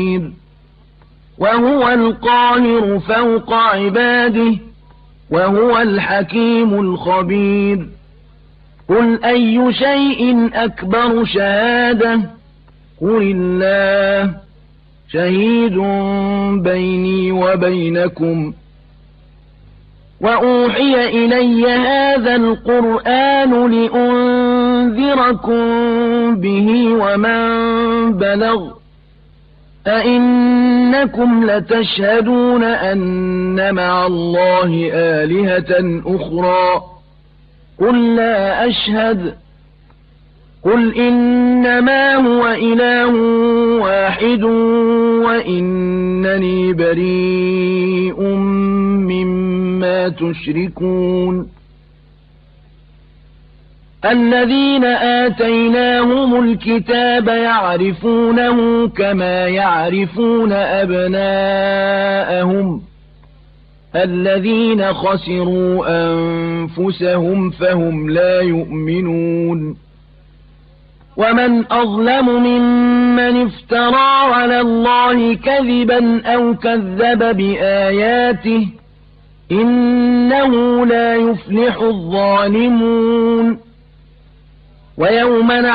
وهو القاهر فوق عباده وهو الحكيم الخبير قل أي شيء أكبر شهادة قل الله شهيد بيني وبينكم وأوحي إلي هذا القرآن لأنذركم به ومن بلغ أئنكم لتشهدون أن مع الله آلهة أخرى قل لا أشهد قل إنما هو إله واحد وإنني بريء مما تشركون الذين آتيناهم الكتاب يعرفونه كما يعرفون أبناءهم الذين خسروا أنفسهم فهم لا يؤمنون ومن أظلم ممن افترى على الله كذبا أو كذب بآياته إنه لا يفلح الظالمون ويوم